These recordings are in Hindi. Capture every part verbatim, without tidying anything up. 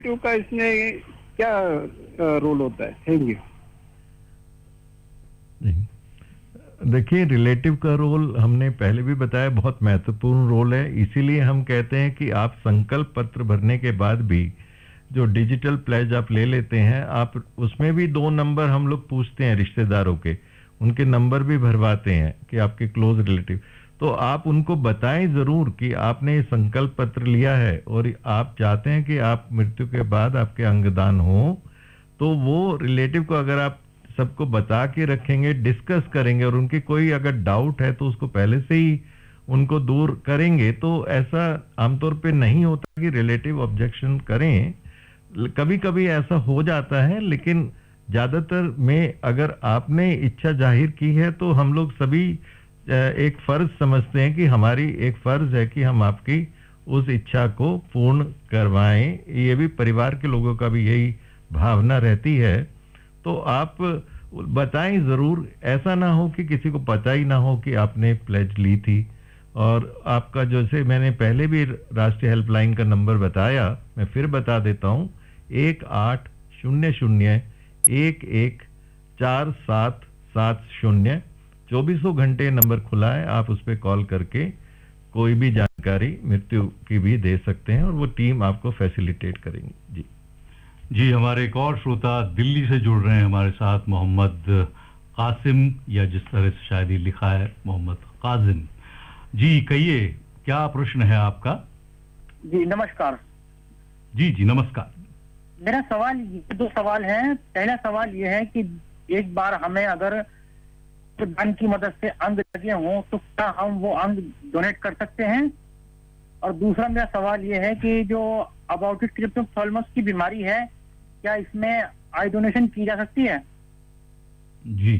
का इसमें क्या रोल होता है? Thank you. देखिए, रिलेटिव का रोल हमने पहले भी बताया, बहुत महत्वपूर्ण रोल है। इसीलिए हम कहते हैं कि आप संकल्प पत्र भरने के बाद भी जो डिजिटल प्लेज आप ले लेते हैं, आप उसमें भी दो नंबर हम लोग पूछते हैं रिश्तेदारों के, उनके नंबर भी भरवाते हैं कि आपके क्लोज रिलेटिव। तो आप उनको बताएं जरूर कि आपने संकल्प पत्र लिया है और आप चाहते हैं कि आप मृत्यु के बाद आपके अंगदान हो। तो वो रिलेटिव को अगर आप सबको बता के रखेंगे, डिस्कस करेंगे और उनकी कोई अगर डाउट है तो उसको पहले से ही उनको दूर करेंगे, तो ऐसा आमतौर पे नहीं होता कि रिलेटिव ऑब्जेक्शन करें। कभी कभी ऐसा हो जाता है, लेकिन ज्यादातर में अगर आपने इच्छा जाहिर की है तो हम लोग सभी एक फर्ज समझते हैं कि हमारी एक फर्ज है कि हम आपकी उस इच्छा को पूर्ण करवाएं। ये भी परिवार के लोगों का भी यही भावना रहती है। तो आप बताएं जरूर, ऐसा ना हो कि किसी को पता ही ना हो कि आपने प्लेज ली थी। और आपका, जैसे मैंने पहले भी राष्ट्रीय हेल्पलाइन का नंबर बताया, मैं फिर बता देता हूं, एक आठ शून्य शून्य एक एक चार सात सात शून्य। चौबीसों घंटे नंबर खुला है, आप उस पर कॉल करके कोई भी जानकारी मृत्यु की भी दे सकते हैं और वो टीम आपको फैसिलिटेट करेंगी। जी जी, हमारे एक और श्रोता दिल्ली से जुड़ रहे हैं हमारे साथ, मोहम्मद कासिम, या जिस तरह से शायद ही लिखा है मोहम्मद काजिम। जी कहिए, क्या प्रश्न है आपका? जी नमस्कार। जी जी नमस्कार। मेरा सवाल, दो सवाल है। पहला सवाल यह है कि एक बार हमें अगर दान की मदद से अंग लगे हों तो क्या हम वो अंग डोनेट कर सकते हैं? और दूसरा मेरा सवाल यह है कि जो अबाउटिक क्रिप्टोप्थाल्मस की बीमारी है, क्या इसमें आई डोनेशन की जा सकती है? जी,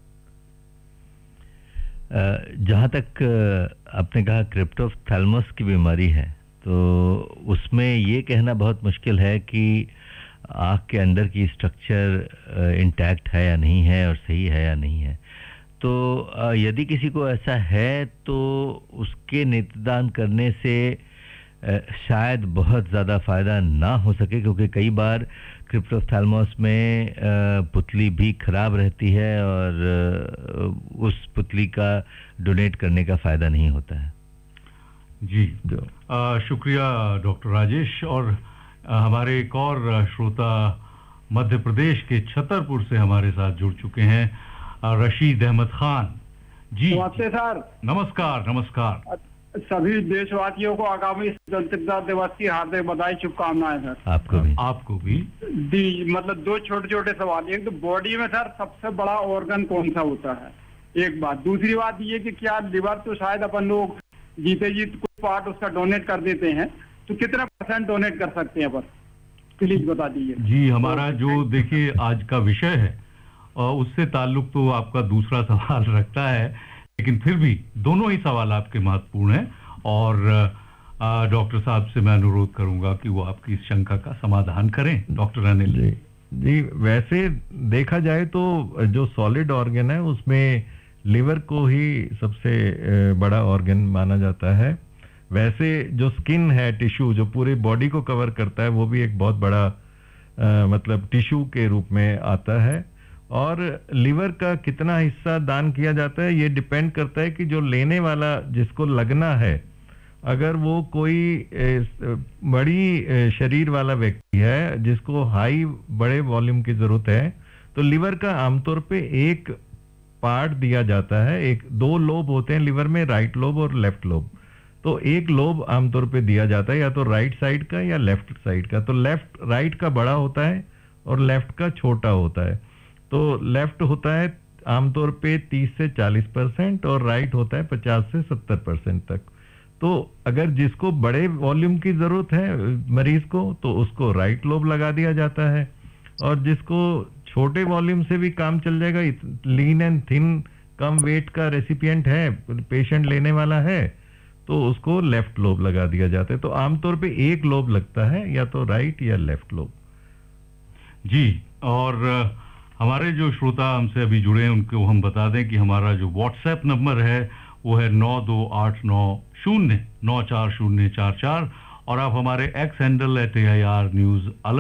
जहां तक आपने कहा क्रिप्टोप्थाल्मस की बीमारी है, तो उसमें ये कहना बहुत मुश्किल है कि आँख के अंदर की स्ट्रक्चर इंटैक्ट है या नहीं है और सही है या नहीं है। तो यदि किसी को ऐसा है तो उसके नेत्रदान करने से शायद बहुत ज़्यादा फ़ायदा ना हो सके, क्योंकि कई बार क्रिप्टोप्थाल्मस में पुतली भी खराब रहती है और उस पुतली का डोनेट करने का फ़ायदा नहीं होता है। जी आ, शुक्रिया डॉक्टर राजेश। और आ, हमारे एक और श्रोता मध्य प्रदेश के छतरपुर से हमारे साथ जुड़ चुके हैं, रशीद अहमद खान जी। नमस्ते सर। नमस्कार नमस्कार। सभी देशवासियों को आगामी स्वतंत्रता दिवस की हार्दिक बधाई, शुभकामनाएं सर। आपको भी। आपको भी। दी मतलब दो छोटे छोटे सवाल। एक तो बॉडी में सर सबसे बड़ा ऑर्गन कौन सा होता है, एक बात। दूसरी बात ये कि क्या लिवर तो शायद अपन लोग जीते जीत कुछ पार्ट उसका डोनेट कर देते हैं, तो कितना परसेंट डोनेट कर सकते हैं अपन, प्लीज बता दीजिए। जी, हमारा जो देखिए आज का विषय है और उससे ताल्लुक तो आपका दूसरा सवाल रखता है, लेकिन फिर भी दोनों ही सवाल आपके महत्वपूर्ण हैं और डॉक्टर साहब से मैं अनुरोध करूंगा कि वो आपकी इस शंका का समाधान करें। डॉक्टर अनिल जी जी वैसे देखा जाए तो जो सॉलिड ऑर्गन है उसमें लिवर को ही सबसे बड़ा ऑर्गन माना जाता है। वैसे जो स्किन है, टिश्यू जो पूरी बॉडी को कवर करता है, वो भी एक बहुत बड़ा आ, मतलब टिश्यू के रूप में आता है। और लिवर का कितना हिस्सा दान किया जाता है ये डिपेंड करता है कि जो लेने वाला जिसको लगना है, अगर वो कोई बड़ी शरीर वाला व्यक्ति है जिसको हाई बड़े वॉल्यूम की जरूरत है, तो लिवर का आमतौर पे एक पार्ट दिया जाता है। एक दो लोब होते हैं लिवर में, राइट लोब और लेफ्ट लोब। तो एक लोब आमतौर पे दिया जाता है या तो राइट साइड का या लेफ्ट साइड का। तो लेफ्ट राइट का बड़ा होता है और लेफ्ट का छोटा होता है। तो लेफ्ट होता है आमतौर पे तीस से चालीस परसेंट और राइट होता है पचास से सत्तर परसेंट तक। तो अगर जिसको बड़े वॉल्यूम की जरूरत है मरीज को, तो उसको राइट लोब लगा दिया जाता है, और जिसको छोटे वॉल्यूम से भी काम चल जाएगा, lean and thin come wait का रेसिपिएंट है, पेशेंट लेने वाला है, तो उसको लेफ्ट लोब लगा दिया जाता है। तो आमतौर पे एक लोब लगता है, या तो राइट या लेफ्ट लोब। जी, और हमारे जो श्रोता हमसे अभी जुड़े हैं उनको हम बता दें कि हमारा जो व्हाट्सएप नंबर है वो है नौ दो आठ नौ शून्य नौ चार शून्य चार चार, और आप हमारे x handle at A I R news alert